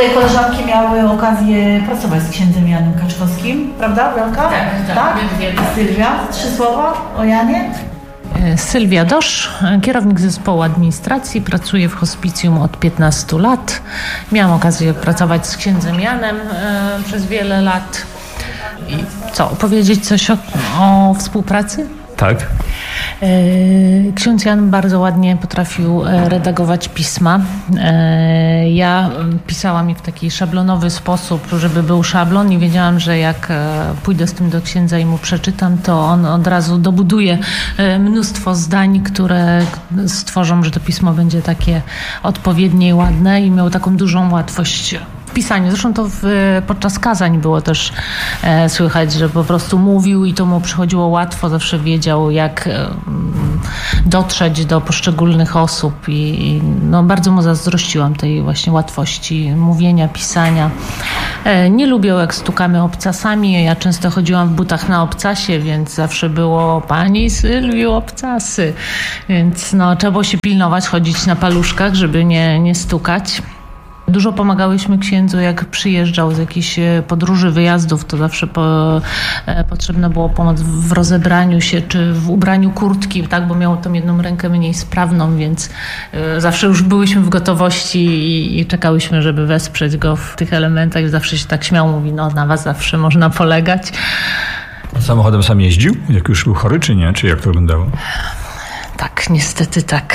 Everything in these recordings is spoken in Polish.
tutaj koleżanki miały okazję pracować z księdzem Janem Kaczkowskim, prawda, Wielka? Tak? Sylwia, 3 słowa o Janie? Sylwia Dosz, kierownik zespołu administracji, pracuję w hospicjum od 15 lat. Miałam okazję pracować z księdzem Janem przez wiele lat. I co, opowiedzieć coś o współpracy? Tak. Ksiądz Jan bardzo ładnie potrafił redagować pisma. Ja pisałam je w taki szablonowy sposób, żeby był szablon i wiedziałam, że jak pójdę z tym do księdza i mu przeczytam, to on od razu dobuduje mnóstwo zdań, które stworzą, że to pismo będzie takie odpowiednie i ładne i miał taką dużą łatwość w pisaniu. Zresztą to podczas kazań było też słychać, że po prostu mówił i to mu przychodziło łatwo, zawsze wiedział, jak dotrzeć do poszczególnych osób i no, bardzo mu zazdrościłam tej właśnie łatwości mówienia, pisania. Nie lubię, jak stukamy obcasami. Ja często chodziłam w butach na obcasie, więc zawsze było pani Sylwiu, obcasy. Więc no, trzeba było się pilnować, chodzić na paluszkach, żeby nie stukać. Dużo pomagałyśmy księdzu, jak przyjeżdżał z jakichś podróży, wyjazdów, to zawsze potrzebna była pomoc w rozebraniu się czy w ubraniu kurtki, tak, bo miał tą jedną rękę mniej sprawną, więc zawsze już byłyśmy w gotowości i czekałyśmy, żeby wesprzeć go w tych elementach. Zawsze się tak śmiał, mówi, no na was zawsze można polegać. Samochodem sam jeździł? Jak już był chory, czy nie? Czy jak to wyglądało? Tak, niestety tak.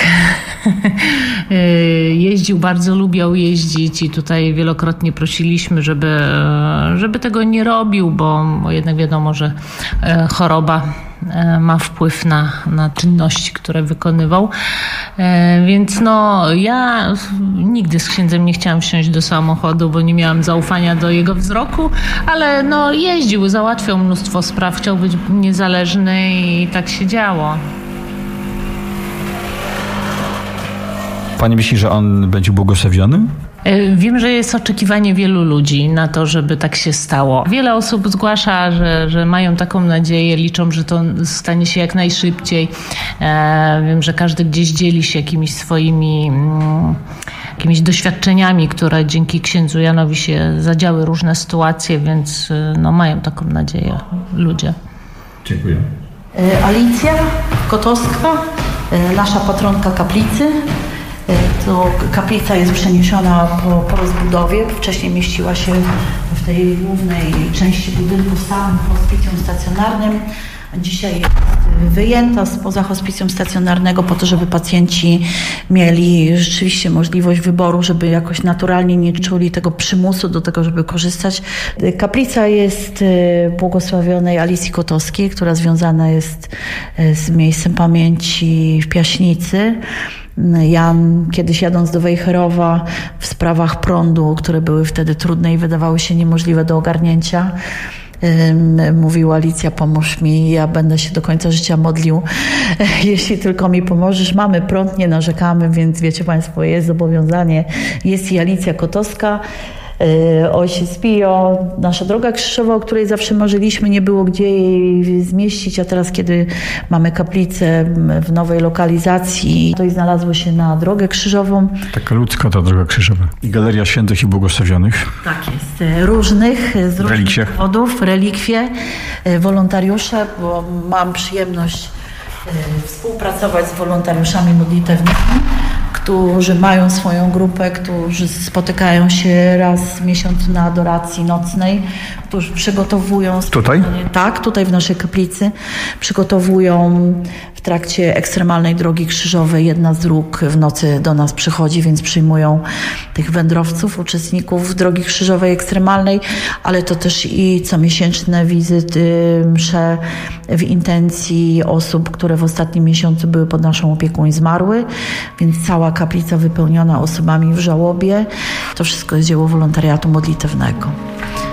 Jeździł, bardzo lubiał jeździć i tutaj wielokrotnie prosiliśmy, żeby tego nie robił, bo jednak wiadomo, że choroba ma wpływ na czynności, które wykonywał. Więc no, ja nigdy z księdzem nie chciałam wsiąść do samochodu, bo nie miałam zaufania do jego wzroku, ale no, jeździł, załatwiał mnóstwo spraw, chciał być niezależny i tak się działo. Pani myśli, że on będzie błogosławiony? Wiem, że jest oczekiwanie wielu ludzi na to, żeby tak się stało. Wiele osób zgłasza, że mają taką nadzieję, liczą, że to stanie się jak najszybciej. Wiem, że każdy gdzieś dzieli się jakimiś doświadczeniami, które dzięki księdzu Janowi się zadziały różne sytuacje, więc no, mają taką nadzieję ludzie. Dziękuję. Alicja Kotowska, nasza patronka kaplicy. To kaplica jest przeniesiona po rozbudowie. Wcześniej mieściła się w tej głównej części budynku stałym hospicjum stacjonarnym. Dzisiaj jest wyjęta spoza hospicjum stacjonarnego po to, żeby pacjenci mieli rzeczywiście możliwość wyboru, żeby jakoś naturalnie nie czuli tego przymusu do tego, żeby korzystać. Kaplica jest błogosławionej Alicji Kotowskiej, która związana jest z miejscem pamięci w Piaśnicy. Jan kiedyś jadąc do Wejherowa w sprawach prądu, które były wtedy trudne i wydawały się niemożliwe do ogarnięcia, mówił: Alicja, pomóż mi, ja będę się do końca życia modlił, jeśli tylko mi pomożesz. Mamy prąd, nie narzekamy, więc wiecie Państwo, jest zobowiązanie. Jest i Alicja Kotowska, Ojciec Pio, nasza droga krzyżowa, o której zawsze marzyliśmy, nie było gdzie jej zmieścić, a teraz, kiedy mamy kaplicę w nowej lokalizacji, to i znalazło się na drogę krzyżową. Taka ludzka ta droga krzyżowa. I Galeria Świętych i Błogosławionych. Tak jest. Z różnych powodów, relikwie, wolontariusze, bo mam przyjemność współpracować z wolontariuszami modlitewnymi, którzy mają swoją grupę, którzy spotykają się raz w miesiącu na adoracji nocnej, którzy przygotowują... Tutaj? Tak, tutaj w naszej kaplicy. Przygotowują w trakcie ekstremalnej drogi krzyżowej. Jedna z dróg w nocy do nas przychodzi, więc przyjmują tych wędrowców, uczestników drogi krzyżowej ekstremalnej, ale to też i comiesięczne wizyty, msze w intencji osób, które w ostatnim miesiącu były pod naszą opieką i zmarły, więc cała kaplica wypełniona osobami w żałobie. To wszystko jest dzieło wolontariatu modlitewnego.